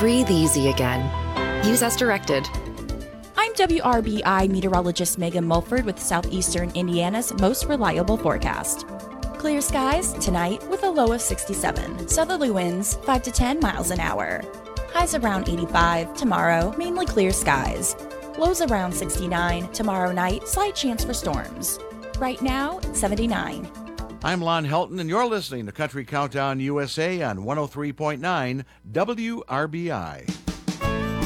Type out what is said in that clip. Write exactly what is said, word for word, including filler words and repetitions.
breathe easy again. Use as directed. I'm W R B I meteorologist Megan Mulford with Southeastern Indiana's most reliable forecast. Clear skies tonight with a low of sixty-seven. Southerly winds five to ten miles an hour. Highs around eighty-five. Tomorrow, mainly clear skies. Lows around sixty-nine. Tomorrow night, slight chance for storms. Right now, seventy-nine. I'm Lon Helton, and you're listening to Country Countdown U S A on one oh three point nine W R B I.